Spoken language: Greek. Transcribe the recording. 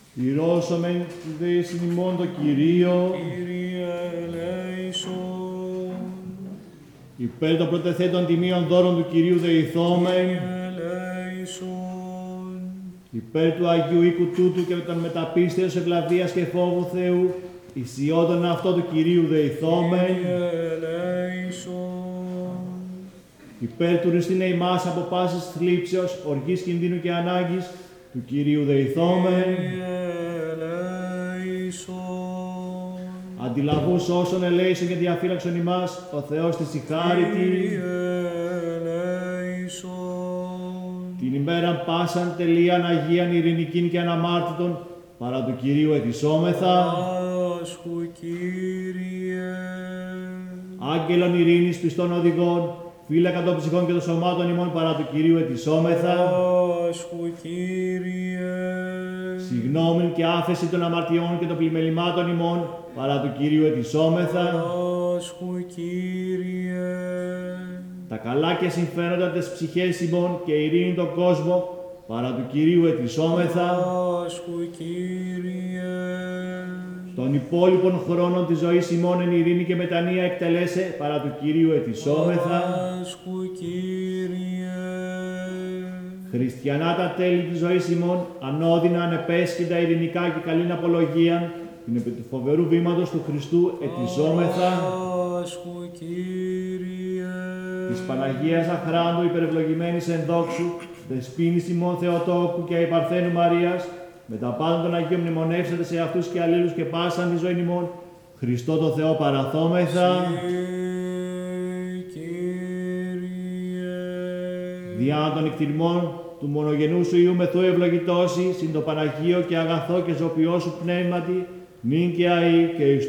Ηρώσομεν του δέησιν ημών το Κυρίο, Κύριε ελέησον. υπέρ των πρωτεθέτων τιμίων δώρων του Κυρίου δεηθόμεν, Ελέησον. υπέρ του Αγίου οίκου τούτου και των μεταπίστεως ευλαβίας και φόβου Θεού, ισιόντων αυτό του Κυρίου δεηθόμεν, Ελέησον. υπέρ του ρηστίνε ημάς από πάσης θλίψεως, οργής κινδύνου και ανάγκης, του Κυρίου δεηθόμεν, Ελέησον. αντιλαβούς όσων ελέησον και διαφύλαξον ημάς, ο Θεός της συγχάρητη, Ελέησον. την ημέραν πάσαν τελείαν Αγίαν ειρηνικήν και αναμάρτητον, παρά του Κυρίου ετισόμεθα, Πάσχου Κύριε. άγγελων ειρήνης πιστών οδηγών, φύλακα των ψυχών και των σωμάτων ημών παρά του Κυρίου ετισόμεθα, Πάσχου Κύριε. συγνώμην και άφεση των αμαρτιών και των πλημελημάτων ημών παρά του Κυρίου ετισόμεθα, Πάσχου Κύριε. τα καλά και συμφέροντα της ψυχές ημών και ειρήνη τον κόσμο παρά του Κυρίου ετισόμεθα, Πάσχου Κύριε. των υπόλοιπων χρόνων της ζωής ημών εν ειρήνη και μετανία εκτελέσε παρά του Κυρίου ετισόμεθα, Πάσχου Κύριε. χριστιανά τα τέλη της ζωής ημών, ανώδυνα, ανεπέσχυντα, ειρηνικά και καλήν απολογίαν, την επί του φοβερού βήματος του Χριστού ετισόμεθα, Πάσχου Κύριε. της Παναγίας Αχράντου υπερευλογημένης εν δόξου, δεσποίνης ημών Θεοτόκου και Αϊπαρθένου Μαρίας, με τα πάντα των Αγίων μνημονεύσατε σε αυτούς και αλλήλους και πάσαν τη ζωή ημών, Χριστό το Θεό παραθόμεθα, Κύριε. διά των εκτιμών του μονογενού σου Υιού μεθού ευλογητώσει, συν το Παναγίο και αγαθό και ζωπιό σου πνεύματι, νυν και αεί και εις